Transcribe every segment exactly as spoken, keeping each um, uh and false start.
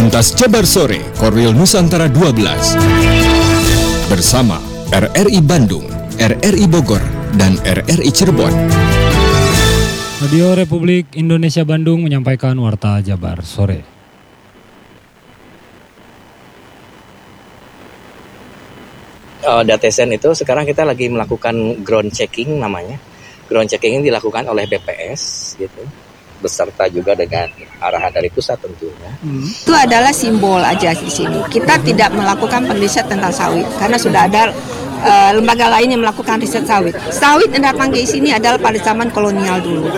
Lintas Jabar Sore, Korwil Nusantara dua belas. Bersama R R I Bandung, R R I Bogor, dan R R I Cirebon. Radio Republik Indonesia Bandung menyampaikan Warta Jabar Sore. Uh, Datesen itu sekarang kita lagi melakukan ground checking namanya. Ground checking ini dilakukan oleh B P S gitu, beserta juga dengan arahan dari pusat tentunya. Hmm. Itu adalah simbol aja di sini. Kita tidak melakukan penelitian tentang sawit karena sudah ada uh, lembaga lain yang melakukan riset sawit. Sawit yang datang ke sini adalah pada zaman kolonial dulu.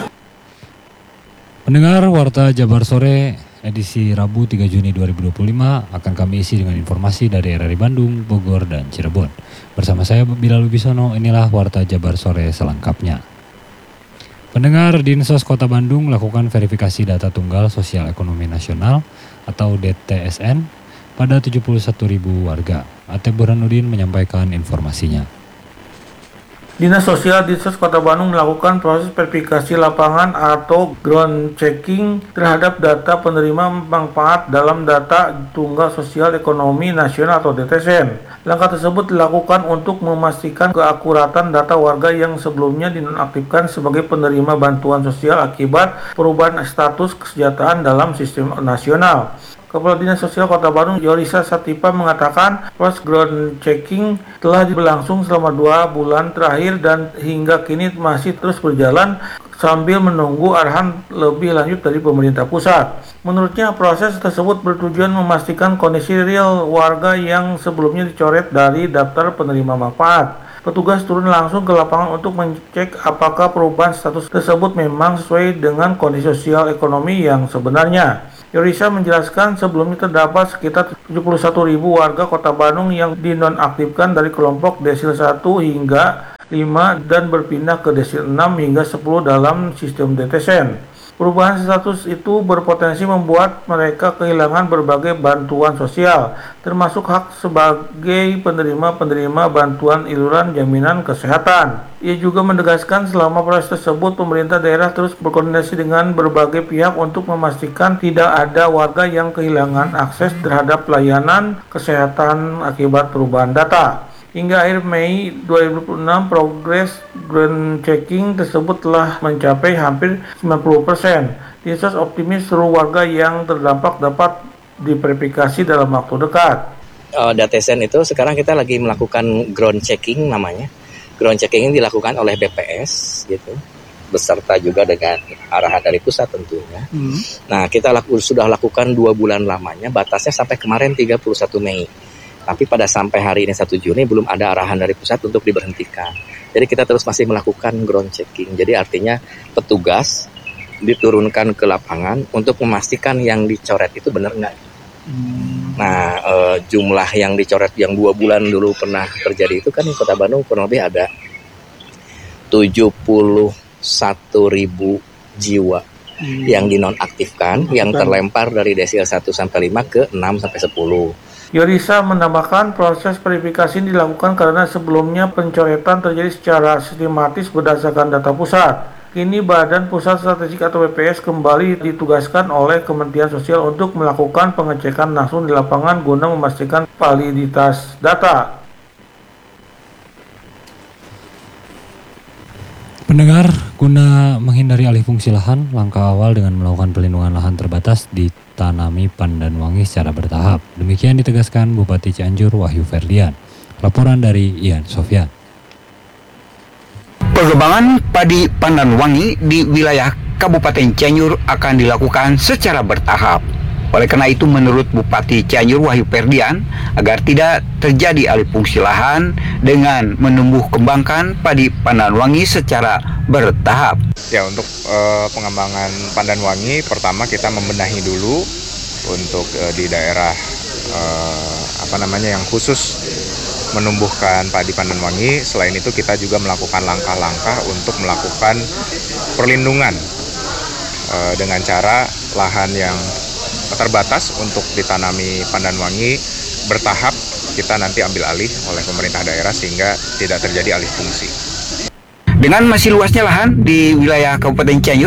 Pendengar Warta Jabar Sore edisi Rabu tiga Juni dua ribu dua puluh lima akan kami isi dengan informasi dari R R I Bandung, Bogor, dan Cirebon. Bersama saya Bilal Wibisono, inilah Warta Jabar Sore selengkapnya. Pendengar, Dinsos Kota Bandung melakukan verifikasi data tunggal sosial ekonomi nasional atau D T S N pada tujuh puluh satu ribu warga. Atep Burhanuddin menyampaikan informasinya. Dinas Sosial Dinsos Kota Bandung melakukan proses verifikasi lapangan atau ground checking terhadap data penerima manfaat dalam data tunggal sosial ekonomi nasional atau D T S N. Langkah tersebut dilakukan untuk memastikan keakuratan data warga yang sebelumnya dinonaktifkan sebagai penerima bantuan sosial akibat perubahan status kesejahteraan dalam sistem nasional. Kepala Dinas Sosial Kota Bandung, Yorisa Satipa, mengatakan proses ground checking telah berlangsung selama dua bulan terakhir dan hingga kini masih terus berjalan sambil menunggu arahan lebih lanjut dari pemerintah pusat. Menurutnya, proses tersebut bertujuan memastikan kondisi real warga yang sebelumnya dicoret dari daftar penerima manfaat. Petugas turun langsung ke lapangan untuk mengecek apakah perubahan status tersebut memang sesuai dengan kondisi sosial ekonomi yang sebenarnya. Yorisa menjelaskan sebelumnya terdapat sekitar tujuh puluh satu ribu warga Kota Bandung yang dinonaktifkan dari kelompok desil satu hingga lima dan berpindah ke desil enam hingga sepuluh dalam sistem D T S N. Perubahan status itu berpotensi membuat mereka kehilangan berbagai bantuan sosial, termasuk hak sebagai penerima-penerima bantuan iuran jaminan kesehatan. Ia juga menegaskan selama proses tersebut, pemerintah daerah terus berkoordinasi dengan berbagai pihak untuk memastikan tidak ada warga yang kehilangan akses terhadap pelayanan kesehatan akibat perubahan data. Hingga akhir Mei dua ribu dua puluh enam, progres ground checking tersebut telah mencapai hampir sembilan puluh persen. Dinsos optimis seluruh warga yang terdampak dapat diverifikasi dalam waktu dekat. Uh, Datesen itu sekarang kita lagi melakukan ground checking namanya. Ground checking ini dilakukan oleh B P S gitu, beserta juga dengan arahan dari pusat tentunya. Hmm. Nah, kita laku, sudah lakukan dua bulan lamanya, batasnya sampai kemarin tiga puluh satu Mei. Tapi pada sampai hari ini satu Juni belum ada arahan dari pusat untuk diberhentikan. Jadi kita terus masih melakukan ground checking. Jadi artinya petugas diturunkan ke lapangan untuk memastikan yang dicoret itu benar nggak. Hmm. Nah e, jumlah yang dicoret yang dua bulan dulu pernah terjadi itu kan di Kota Bandung kurang lebih ada tujuh puluh satu ribu jiwa hmm. yang dinonaktifkan, hmm. yang terlempar dari desil satu sampai lima ke enam sampai sepuluh. Yorisa menambahkan proses verifikasi dilakukan karena sebelumnya pencoretan terjadi secara sistematis berdasarkan data pusat. Kini Badan Pusat Statistik atau B P S kembali ditugaskan oleh Kementerian Sosial untuk melakukan pengecekan langsung di lapangan guna memastikan validitas data. Pendengar, guna menghindari alih fungsi lahan, langkah awal dengan melakukan pelindungan lahan terbatas ditanami pandan wangi secara bertahap. Demikian ditegaskan Bupati Cianjur Wahyu Ferdian. Laporan dari Ian Sofyan. Pengembangan padi pandan wangi di wilayah Kabupaten Cianjur akan dilakukan secara bertahap. Oleh karena itu, menurut Bupati Cianjur Wahyu Ferdian, agar tidak terjadi alih fungsi lahan dengan menumbuh kembangkan padi pandan wangi secara bertahap. Ya, untuk uh, pengembangan pandan wangi, pertama kita membenahi dulu untuk uh, di daerah uh, apa namanya yang khusus menumbuhkan padi pandan wangi. Selain itu, kita juga melakukan langkah-langkah untuk melakukan perlindungan uh, dengan cara lahan yang terbatas untuk ditanami pandan wangi bertahap kita nanti ambil alih oleh pemerintah daerah sehingga tidak terjadi alih fungsi. Dengan masih luasnya lahan di wilayah Kabupaten Cianjur,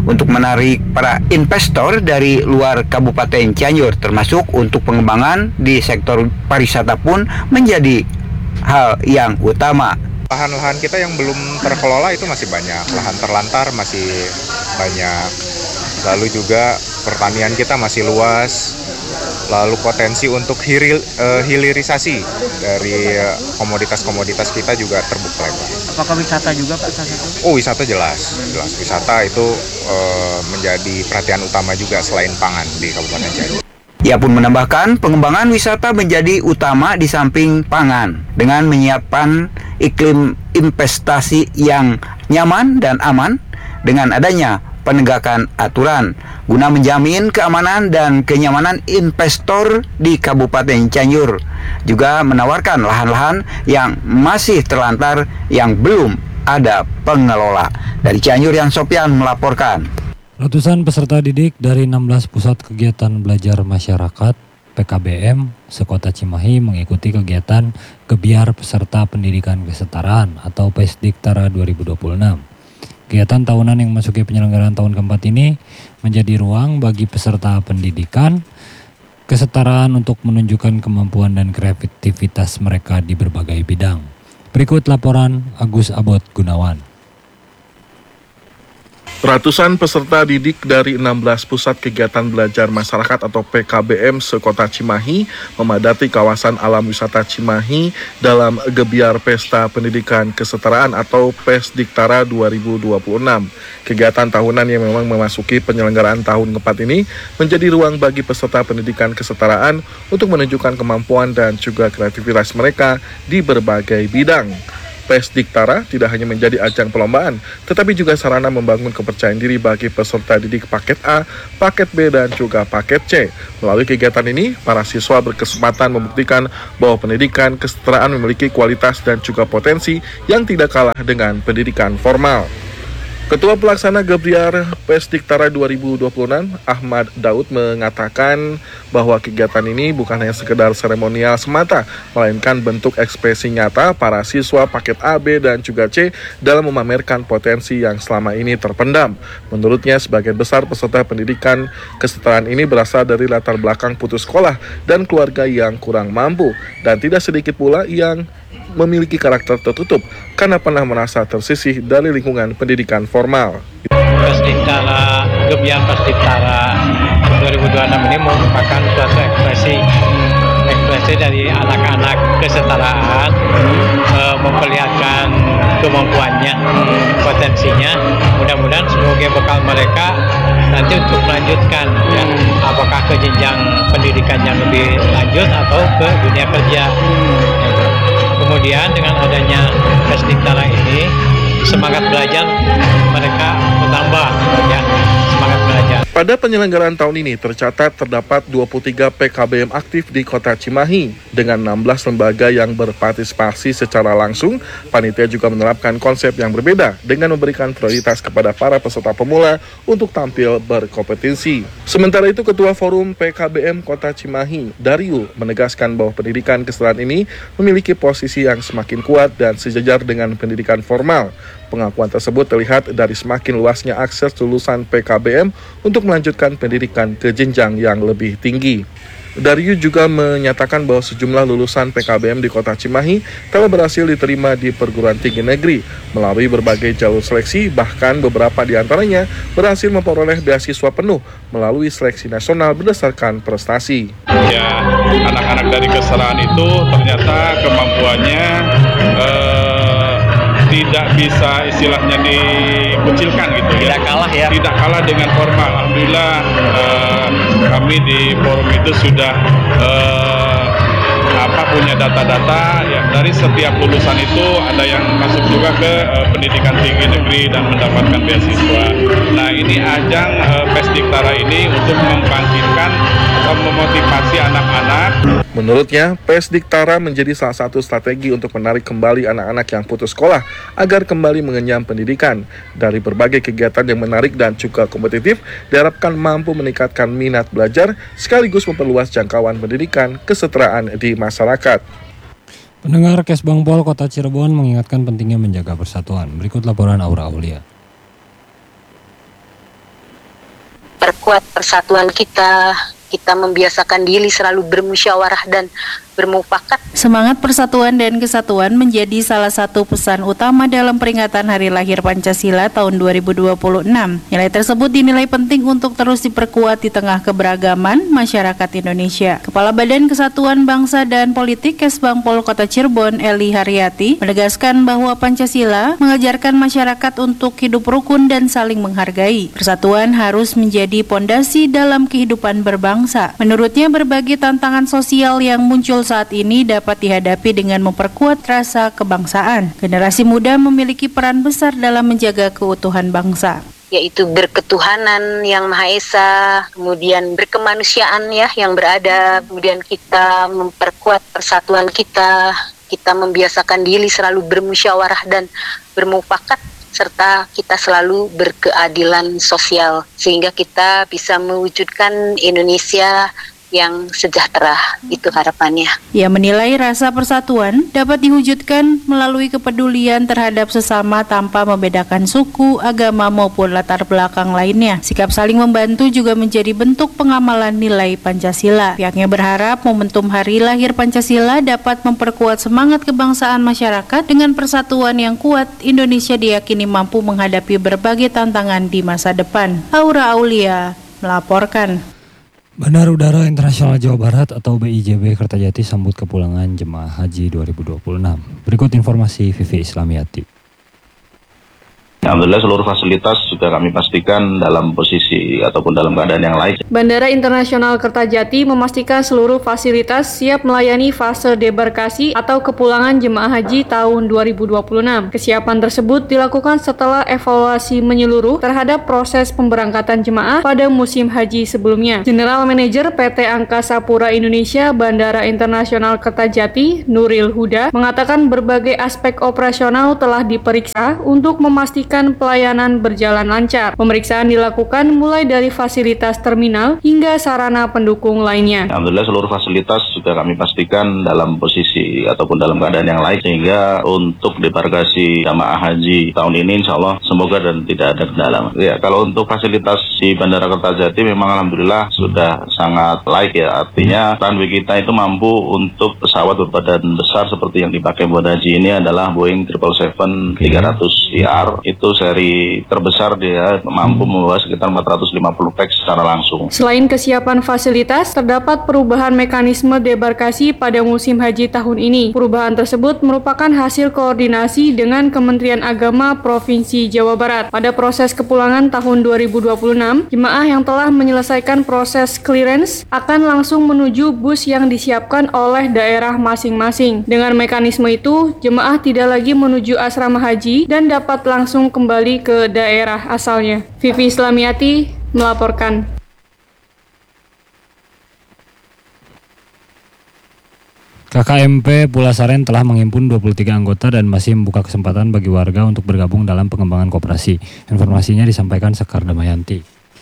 untuk menarik para investor dari luar Kabupaten Cianjur, termasuk untuk pengembangan di sektor pariwisata pun menjadi hal yang utama. Lahan-lahan kita yang belum terkelola itu masih banyak, lahan terlantar masih banyak, lalu juga pertanian kita masih luas, lalu potensi untuk hiril, uh, hilirisasi dari uh, komoditas-komoditas kita juga terbuka lebar. Apakah wisata juga Pak salah satu? Oh, wisata jelas, jelas wisata itu uh, menjadi perhatian utama juga selain pangan di Kabupaten Cianjur. Ia pun menambahkan pengembangan wisata menjadi utama di samping pangan dengan menyiapkan iklim investasi yang nyaman dan aman dengan adanya penegakan aturan guna menjamin keamanan dan kenyamanan investor di Kabupaten Cianjur, juga menawarkan lahan-lahan yang masih terlantar yang belum ada pengelola. Dari Cianjur, Yan Sopian melaporkan. Ratusan peserta didik dari enam belas pusat kegiatan belajar masyarakat P K B M sekota Cimahi mengikuti kegiatan Gebiar Peserta Pendidikan Kesetaraan atau Pesdiktara dua ribu dua puluh enam. Kegiatan tahunan yang memasuki penyelenggaraan tahun keempat ini menjadi ruang bagi peserta pendidikan kesetaraan untuk menunjukkan kemampuan dan kreativitas mereka di berbagai bidang. Berikut laporan Agus Abot Gunawan. Ratusan peserta didik dari enam belas pusat kegiatan belajar masyarakat atau P K B M sekota Cimahi memadati kawasan alam wisata Cimahi dalam Gebiar Pesta Pendidikan Kesetaraan atau Pesdiktara dua ribu dua puluh enam. Kegiatan tahunan yang memang memasuki penyelenggaraan tahun keempat ini menjadi ruang bagi peserta pendidikan kesetaraan untuk menunjukkan kemampuan dan juga kreativitas mereka di berbagai bidang. Pesdiktara tidak hanya menjadi ajang perlombaan, tetapi juga sarana membangun kepercayaan diri bagi peserta didik paket A, paket B, dan juga paket C. Melalui kegiatan ini, para siswa berkesempatan membuktikan bahwa pendidikan kesetaraan memiliki kualitas dan juga potensi yang tidak kalah dengan pendidikan formal. Ketua Pelaksana Gebiar Pesdiktara dua ribu dua puluh enam, Ahmad Daud, mengatakan bahwa kegiatan ini bukan hanya sekedar seremonial semata, melainkan bentuk ekspresi nyata para siswa paket A, B, dan juga C dalam memamerkan potensi yang selama ini terpendam. Menurutnya, sebagian besar peserta pendidikan kesetaraan ini berasal dari latar belakang putus sekolah dan keluarga yang kurang mampu, dan tidak sedikit pula yang memiliki karakter tertutup karena pernah merasa tersisih dari lingkungan pendidikan formal. Pesdiktara, Gebiar Pesdiktara dua ribu dua puluh enam ini merupakan suatu ekspresi ekspresi dari anak-anak kesetaraan, e, memperlihatkan kemampuannya, potensinya. Mudah-mudahan sebagai bekal mereka nanti untuk melanjutkan, ya, apakah ke jenjang pendidikan yang lebih lanjut atau ke dunia kerja. Kemudian dengan adanya Pesdiktara ini, semangat belajar mereka bertambah, ya, semangat belajar. Pada penyelenggaraan tahun ini tercatat terdapat dua puluh tiga P K B M aktif di Kota Cimahi dengan enam belas lembaga yang berpartisipasi secara langsung. Panitia juga menerapkan konsep yang berbeda dengan memberikan prioritas kepada para peserta pemula untuk tampil berkompetisi. Sementara itu, Ketua Forum P K B M Kota Cimahi, Dario, menegaskan bahwa pendidikan kesetaraan ini memiliki posisi yang semakin kuat dan sejajar dengan pendidikan formal. Pengakuan tersebut terlihat dari semakin luasnya akses lulusan P K B M untuk melanjutkan pendidikan ke jenjang yang lebih tinggi. Dario juga menyatakan bahwa sejumlah lulusan P K B M di Kota Cimahi telah berhasil diterima di perguruan tinggi negeri melalui berbagai jalur seleksi, bahkan beberapa di antaranya berhasil memperoleh beasiswa penuh melalui seleksi nasional berdasarkan prestasi. Ya, anak-anak dari kesetaraan itu ternyata kemampuannya eh, tidak bisa istilahnya dikucilkan gitu ya. Tidak kalah ya. Tidak kalah dengan formal. Alhamdulillah eh, kami di forum itu sudah eh, apa punya data-data ya, dari setiap lulusan itu ada yang masuk juga ke eh, pendidikan tinggi negeri dan mendapatkan beasiswa. Nah, ini ajang eh, Pesdiktara ini untuk membangkitkan atau memotivasi anak-anak. Menurutnya, Pesdiktara menjadi salah satu strategi untuk menarik kembali anak-anak yang putus sekolah agar kembali mengenyam pendidikan. Dari berbagai kegiatan yang menarik dan juga kompetitif, diharapkan mampu meningkatkan minat belajar sekaligus memperluas jangkauan pendidikan kesetaraan di masyarakat. Pendengar Kesbangpol Kota Cirebon mengingatkan pentingnya menjaga persatuan. Berikut laporan Aura Aulia. memperkuat persatuan kita, kita membiasakan diri selalu bermusyawarah dan bermufakat. Semangat persatuan dan kesatuan menjadi salah satu pesan utama dalam peringatan Hari Lahir Pancasila tahun dua ribu dua puluh enam. Nilai tersebut dinilai penting untuk terus diperkuat di tengah keberagaman masyarakat Indonesia. Kepala Badan Kesatuan Bangsa dan Politik Kesbangpol Kota Cirebon, Eli Haryati, menegaskan bahwa Pancasila mengajarkan masyarakat untuk hidup rukun dan saling menghargai. Persatuan harus menjadi pondasi dalam kehidupan berbangsa. Menurutnya, berbagai tantangan sosial yang muncul saat ini dapat dihadapi dengan memperkuat rasa kebangsaan. Generasi muda memiliki peran besar dalam menjaga keutuhan bangsa, yaitu berketuhanan yang Maha Esa, kemudian berkemanusiaan ya yang beradab, kemudian kita memperkuat persatuan kita, kita membiasakan diri selalu bermusyawarah dan bermufakat, serta kita selalu berkeadilan sosial sehingga kita bisa mewujudkan Indonesia yang sejahtera. Itu harapannya. Ia menilai rasa persatuan dapat diwujudkan melalui kepedulian terhadap sesama tanpa membedakan suku, agama maupun latar belakang lainnya. Sikap saling membantu juga menjadi bentuk pengamalan nilai Pancasila. Pihaknya berharap momentum Hari Lahir Pancasila dapat memperkuat semangat kebangsaan masyarakat. Dengan persatuan yang kuat, Indonesia diyakini mampu menghadapi berbagai tantangan di masa depan. Aura Aulia melaporkan. Bandara Udara Internasional Jawa Barat atau B I J B Kertajati sambut kepulangan jemaah haji dua ribu dua puluh enam. Berikut informasi Vivi Islamiati. Alhamdulillah seluruh fasilitas juga kami pastikan dalam posisi ataupun dalam keadaan yang layak. Bandara Internasional Kertajati memastikan seluruh fasilitas siap melayani fase debarkasi atau kepulangan jemaah haji tahun dua ribu dua puluh enam. Kesiapan tersebut dilakukan setelah evaluasi menyeluruh terhadap proses pemberangkatan jemaah pada musim haji sebelumnya. General Manager P T Angkasa Pura Indonesia Bandara Internasional Kertajati, Nuril Huda, mengatakan berbagai aspek operasional telah diperiksa untuk memastikan pelayanan berjalan lancar. Pemeriksaan dilakukan mulai dari fasilitas terminal hingga sarana pendukung lainnya. Alhamdulillah seluruh fasilitas juga kami pastikan dalam posisi ataupun dalam keadaan yang layak sehingga untuk debarkasi jamaah haji tahun ini insya Allah semoga dan tidak ada kendala. Ya, kalau untuk fasilitas di Bandara Kertajati memang alhamdulillah sudah sangat layak ya. Artinya runway kita itu mampu untuk pesawat berbadan besar seperti yang dipakai buat haji ini adalah Boeing tujuh tujuh tujuh tiga ratus E R. Itu seri terbesar, dia mampu membawa sekitar empat ratus lima puluh pax secara langsung. Selain kesiapan fasilitas, terdapat perubahan mekanisme debarkasi pada musim haji tahun ini. Perubahan tersebut merupakan hasil koordinasi dengan Kementerian Agama Provinsi Jawa Barat. Pada proses kepulangan tahun dua ribu dua puluh enam, jemaah yang telah menyelesaikan proses clearance akan langsung menuju bus yang disiapkan oleh daerah masing-masing. Dengan mekanisme itu, jemaah tidak lagi menuju asrama haji dan dapat langsung kembali ke daerah asalnya. Vivi Islamiati melaporkan. K K M P Pulasaren telah menghimpun dua puluh tiga anggota dan masih membuka kesempatan bagi warga untuk bergabung dalam pengembangan koperasi. Informasinya disampaikan Sekar Damayanti.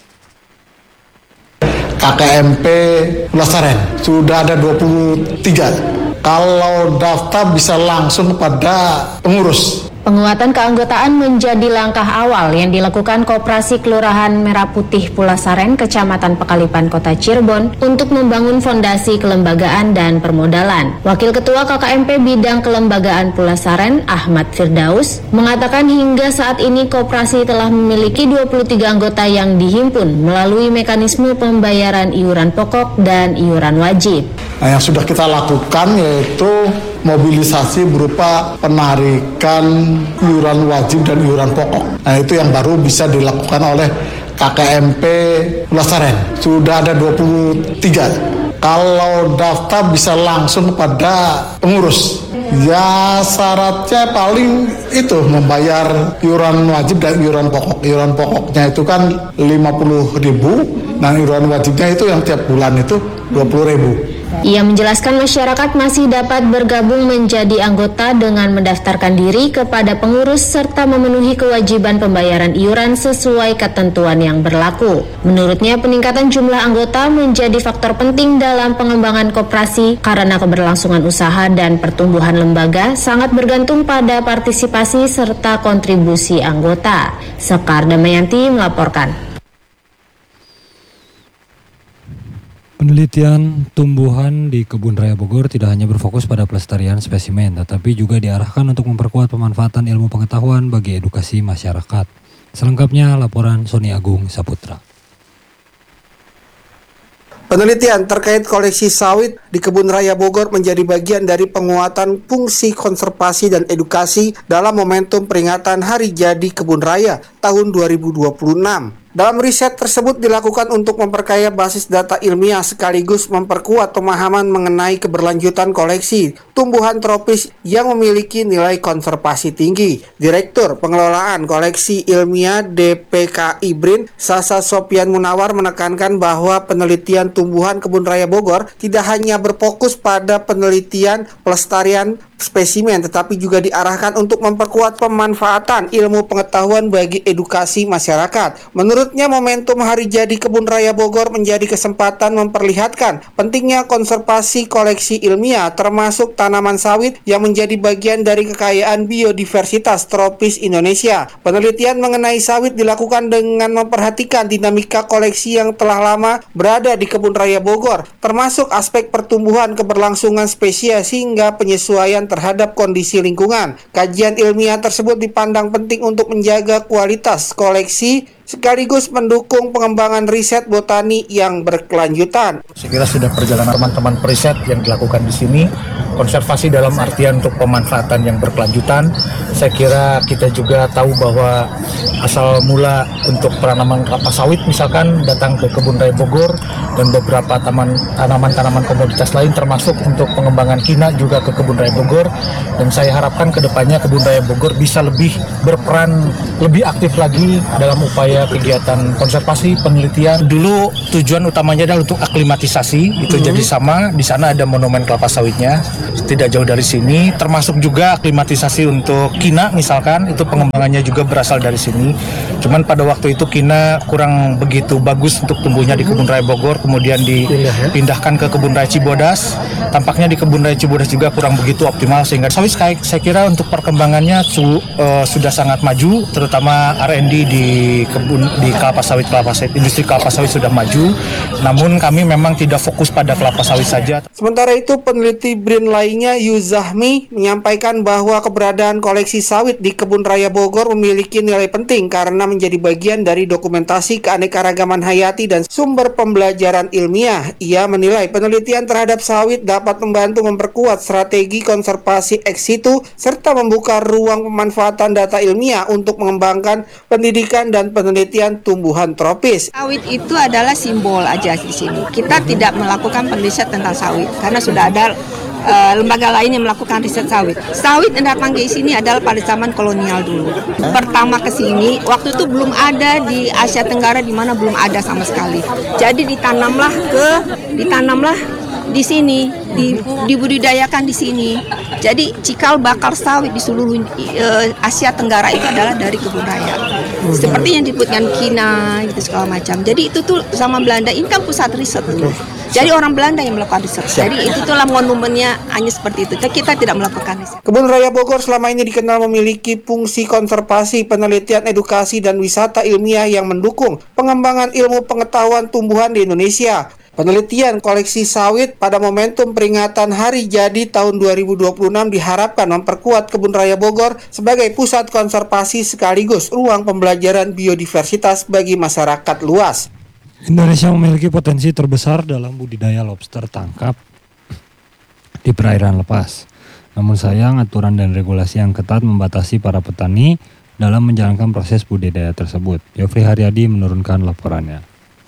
K K M P Pulasaren sudah ada dua puluh tiga. Kalau daftar bisa langsung kepada pengurus. Penguatan keanggotaan menjadi langkah awal yang dilakukan Koperasi Kelurahan Merah Putih Pulasaren, Kecamatan Pekalipan, Kota Cirebon untuk membangun fondasi kelembagaan dan permodalan. Wakil Ketua K K M P Bidang Kelembagaan Pulasaren, Ahmad Firdaus, mengatakan hingga saat ini koperasi telah memiliki dua puluh tiga anggota yang dihimpun melalui mekanisme pembayaran iuran pokok dan iuran wajib. Nah, yang sudah kita lakukan yaitu mobilisasi berupa penarikan iuran wajib dan iuran pokok. Nah, itu yang baru bisa dilakukan oleh K K M P Pulasaren. Sudah ada dua puluh tiga. Kalau daftar bisa langsung kepada pengurus. Ya, syaratnya paling itu membayar iuran wajib dan iuran pokok. Iuran pokoknya itu kan lima puluh ribu, dan iuran wajibnya itu yang tiap bulan itu dua puluh ribu. Ia menjelaskan masyarakat masih dapat bergabung menjadi anggota dengan mendaftarkan diri kepada pengurus serta memenuhi kewajiban pembayaran iuran sesuai ketentuan yang berlaku. Menurutnya, peningkatan jumlah anggota menjadi faktor penting dalam pengembangan koperasi karena keberlangsungan usaha dan pertumbuhan lembaga sangat bergantung pada partisipasi serta kontribusi anggota. Sekar Damayanti melaporkan. Penelitian tumbuhan di Kebun Raya Bogor tidak hanya berfokus pada pelestarian spesimen, tetapi juga diarahkan untuk memperkuat pemanfaatan ilmu pengetahuan bagi edukasi masyarakat. Selengkapnya laporan Sony Agung Saputra. Penelitian terkait koleksi sawit di Kebun Raya Bogor menjadi bagian dari penguatan fungsi konservasi dan edukasi dalam momentum peringatan Hari Jadi Kebun Raya tahun dua ribu dua puluh enam. Dalam riset tersebut dilakukan untuk memperkaya basis data ilmiah sekaligus memperkuat pemahaman mengenai keberlanjutan koleksi tumbuhan tropis yang memiliki nilai konservasi tinggi. Direktur Pengelolaan Koleksi Ilmiah D P K I B R I N, Sasa Sopian Munawar menekankan bahwa penelitian tumbuhan Kebun Raya Bogor tidak hanya berfokus pada penelitian pelestarian spesimen, tetapi juga diarahkan untuk memperkuat pemanfaatan ilmu pengetahuan bagi edukasi masyarakat. Menurutnya, momentum Hari Jadi Kebun Raya Bogor menjadi kesempatan memperlihatkan pentingnya konservasi koleksi ilmiah, termasuk tanaman sawit yang menjadi bagian dari kekayaan biodiversitas tropis Indonesia. Penelitian mengenai sawit dilakukan dengan memperhatikan dinamika koleksi yang telah lama berada di Kebun Raya Bogor, termasuk aspek pertumbuhan keberlangsungan spesies hingga penyesuaian terhadap kondisi lingkungan. Kajian ilmiah tersebut dipandang penting untuk menjaga kualitas koleksi sekaligus mendukung pengembangan riset botani yang berkelanjutan. Saya kira sudah perjalanan teman-teman periset yang dilakukan di sini, konservasi dalam artian untuk pemanfaatan yang berkelanjutan. Saya kira kita juga tahu bahwa asal mula untuk penanaman kelapa sawit misalkan datang ke Kebun Raya Bogor dan beberapa taman tanaman-tanaman komoditas lain termasuk untuk pengembangan kina juga ke Kebun Raya Bogor, dan saya harapkan ke depannya Kebun Raya Bogor bisa lebih berperan lebih aktif lagi dalam upaya kegiatan konservasi penelitian. Dulu tujuan utamanya adalah untuk aklimatisasi, itu mm-hmm. jadi sama di sana ada monumen kelapa sawitnya tidak jauh dari sini, termasuk juga aklimatisasi untuk kina misalkan, itu pengembangannya juga berasal dari sini. Cuman pada waktu itu kina kurang begitu bagus untuk tumbuhnya di Kebun Raya Bogor, kemudian dipindahkan ke Kebun Raya Cibodas. Tampaknya di Kebun Raya Cibodas juga kurang begitu optimal, sehingga sawit saya kira untuk perkembangannya su, uh, sudah sangat maju, terutama R and D di kebun di kelapa sawit kelapa sawit industri kelapa sawit sudah maju. Namun kami memang tidak fokus pada kelapa sawit saja. Sementara itu, peneliti B R I N lainnya Yuzahmi menyampaikan bahwa keberadaan koleksi sawit di Kebun Raya Bogor memiliki nilai penting karena menjadi bagian dari dokumentasi keanekaragaman hayati dan sumber pembelajaran ilmiah. Ia menilai penelitian terhadap sawit dapat membantu memperkuat strategi konservasi ex situ serta membuka ruang pemanfaatan data ilmiah untuk mengembangkan pendidikan dan penelitian tumbuhan tropis. Sawit itu adalah simbol aja di sini. Kita tidak melakukan penelitian tentang sawit karena sudah ada uh, lembaga lain yang melakukan riset sawit. Sawit yang datang ke sini adalah pada zaman kolonial dulu. Pertama ke sini, waktu itu belum ada di Asia Tenggara, di mana belum ada sama sekali. Jadi ditanamlah ke ditanamlah di sini, di, dibudidayakan di sini. Jadi cikal bakal sawit di seluruh uh, Asia Tenggara itu adalah dari Kebun Raya. Seperti yang disebutkan kina gitu segala macam. Jadi itu tuh sama Belanda, ini kan pusat riset dulu. Jadi orang Belanda yang melakukan riset. Jadi itu tuh lah monumennya hanya seperti itu. Kita tidak melakukan riset. Kebun Raya Bogor selama ini dikenal memiliki fungsi konservasi, penelitian, edukasi, dan wisata ilmiah yang mendukung pengembangan ilmu pengetahuan tumbuhan di Indonesia. Penelitian koleksi sawit pada momentum peringatan Hari Jadi tahun dua ribu dua puluh enam diharapkan memperkuat Kebun Raya Bogor sebagai pusat konservasi sekaligus ruang pembelajaran biodiversitas bagi masyarakat luas. Indonesia memiliki potensi terbesar dalam budidaya lobster tangkap di perairan lepas. Namun sayang, aturan dan regulasi yang ketat membatasi para petani dalam menjalankan proses budidaya tersebut. Yofri Haryadi menurunkan laporannya.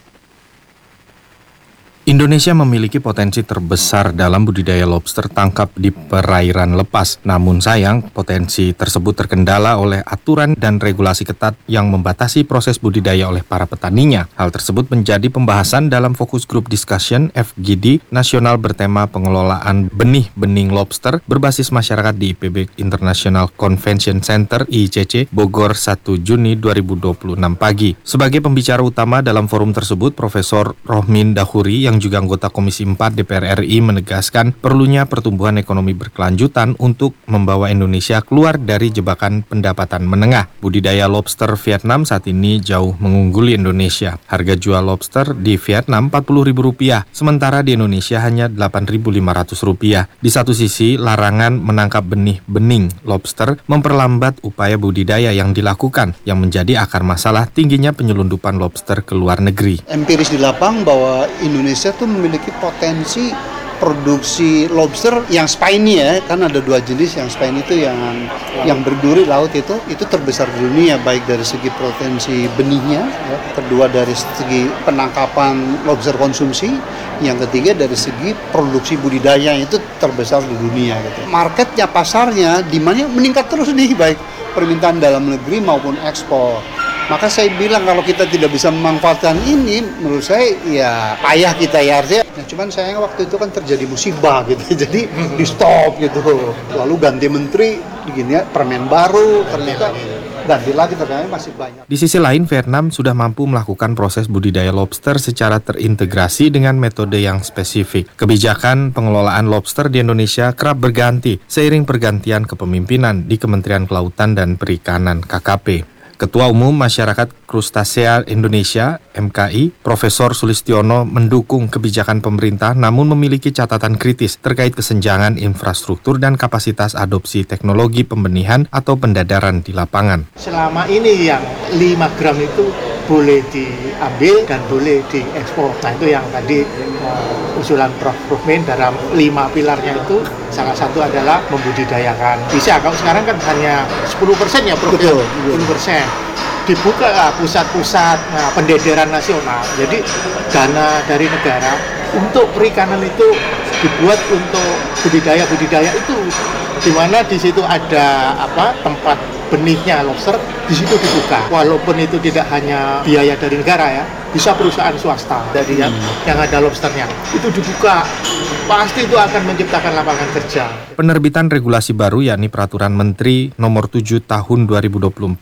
Indonesia memiliki potensi terbesar dalam budidaya lobster tangkap di perairan lepas. Namun sayang, potensi tersebut terkendala oleh aturan dan regulasi ketat yang membatasi proses budidaya oleh para petaninya. Hal tersebut menjadi pembahasan dalam Focus Group Discussion F G D nasional bertema pengelolaan benih-bening lobster berbasis masyarakat di I P B International Convention Center I C C Bogor satu Juni dua ribu dua puluh enam pagi. Sebagai pembicara utama dalam forum tersebut, Profesor Rohmin Dahuri yang juga anggota Komisi empat D P R R I menegaskan perlunya pertumbuhan ekonomi berkelanjutan untuk membawa Indonesia keluar dari jebakan pendapatan menengah. Budidaya lobster Vietnam saat ini jauh mengungguli Indonesia. Harga jual lobster di Vietnam empat puluh ribu rupiah, sementara di Indonesia hanya delapan ribu lima ratus rupiah. Di satu sisi, larangan menangkap benih bening lobster memperlambat upaya budidaya yang dilakukan, yang menjadi akar masalah tingginya penyelundupan lobster ke luar negeri. Empiris di lapang bahwa Indonesia tuh memiliki potensi produksi lobster yang spiny ya, kan ada dua jenis. Yang spiny itu yang yang berduri laut itu itu terbesar di dunia, baik dari segi potensi benihnya, ya. Kedua dari segi penangkapan lobster konsumsi, yang ketiga dari segi produksi budidaya itu terbesar di dunia gitu. Marketnya, pasarnya, demandnya meningkat terus nih, baik permintaan dalam negeri maupun ekspor. Maka saya bilang kalau kita tidak bisa memanfaatkan ini, menurut saya ya payah kita ya artinya. Nah, cuman sayang waktu itu kan terjadi musibah gitu, jadi di stop gitu. Lalu ganti menteri, begini ya, permen baru, ternyata ganti lagi, ternyata masih banyak. Di sisi lain, Vietnam sudah mampu melakukan proses budidaya lobster secara terintegrasi dengan metode yang spesifik. Kebijakan pengelolaan lobster di Indonesia kerap berganti seiring pergantian kepemimpinan di Kementerian Kelautan dan Perikanan K K P. Ketua Umum Masyarakat Krustasea Indonesia M K I, Profesor Sulistiono mendukung kebijakan pemerintah namun memiliki catatan kritis terkait kesenjangan infrastruktur dan kapasitas adopsi teknologi pembenihan atau pendadaran di lapangan. Selama ini yang lima gram itu boleh diambil dan boleh diekspor. Nah itu yang tadi uh, usulan Prof Rukmin dalam lima pilarnya itu salah satu adalah membudidayakan. Bisa, kalau sekarang kan hanya sepuluh persen ya Prof. Betul, sepuluh persen. Dibuka pusat-pusat nah, pendederan nasional. Jadi dana dari negara untuk perikanan itu dibuat untuk budidaya-budidaya itu, di mana di situ ada apa tempat benihnya lobster, di situ dibuka. Walaupun itu tidak hanya biaya dari negara ya, bisa perusahaan swasta dari yang, yang ada lobsternya itu dibuka, pasti itu akan menciptakan lapangan kerja. Penerbitan regulasi baru yakni Peraturan Menteri Nomor tujuh Tahun dua ribu dua puluh empat